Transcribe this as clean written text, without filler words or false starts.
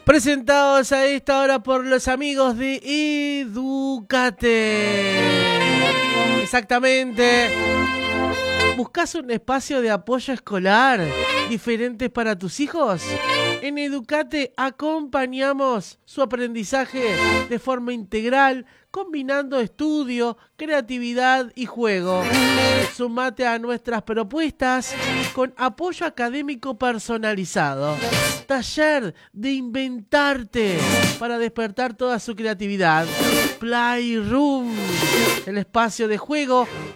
Presentados a esta hora por los amigos de Educate. Exactamente. ¿Buscas un espacio de apoyo escolar diferente para tus hijos? En Educate acompañamos su aprendizaje de forma integral, combinando estudio, creatividad y juego. Sumate a nuestras propuestas con apoyo académico personalizado. Taller de inventarte para despertar toda su creatividad. Playroom, el espacio de juego